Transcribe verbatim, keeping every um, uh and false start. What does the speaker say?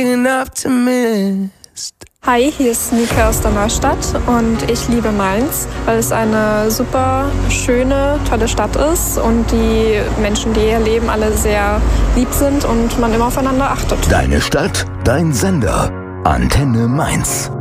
Hi, hier ist Nika aus der Neustadt und ich liebe Mainz, weil es eine super schöne, tolle Stadt ist und die Menschen, die hier leben, alle sehr lieb sind und man immer aufeinander achtet. Deine Stadt, dein Sender. Antenne Mainz.